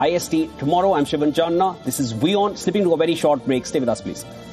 IST. Tomorrow, I'm Shivan Chandna. This is WION. Slipping to a very short break. Stay with us, please.